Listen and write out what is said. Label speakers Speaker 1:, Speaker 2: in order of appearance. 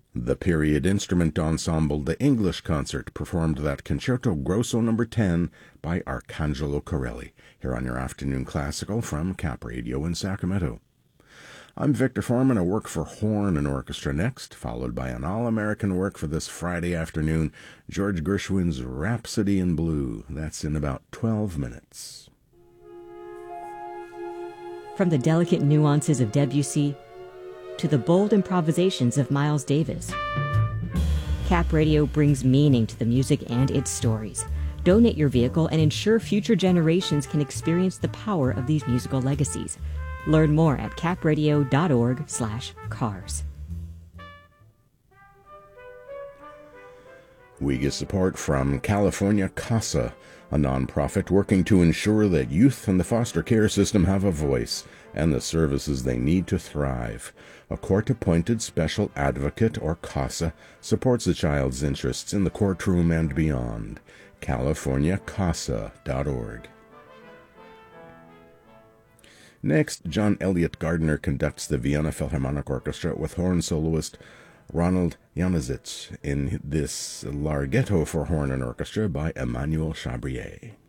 Speaker 1: The period instrument ensemble The English Concert performed that Concerto Grosso No. 10 by Arcangelo Corelli, here on your Afternoon Classical from Cap Radio in Sacramento. I'm Victor Foreman. A work for horn and orchestra next, followed by an all-American work for this Friday afternoon, George Gershwin's Rhapsody in Blue. That's in about 12 minutes.
Speaker 2: From the delicate nuances of Debussy to the bold improvisations of Miles Davis, Cap Radio brings meaning to the music and its stories. Donate your vehicle and ensure future generations can experience the power of these musical legacies. Learn more at capradio.org/cars.
Speaker 1: We get support from California CASA, a nonprofit working to ensure that youth in the foster care system have a voice and the services they need to thrive. A court-appointed special advocate, or CASA, supports a child's interests in the courtroom and beyond. CaliforniaCASA.org. Next, John Elliott Gardner conducts the Vienna Philharmonic Orchestra with horn soloist Ronald Janosich in this Larghetto for horn and orchestra by Emmanuel Chabrier.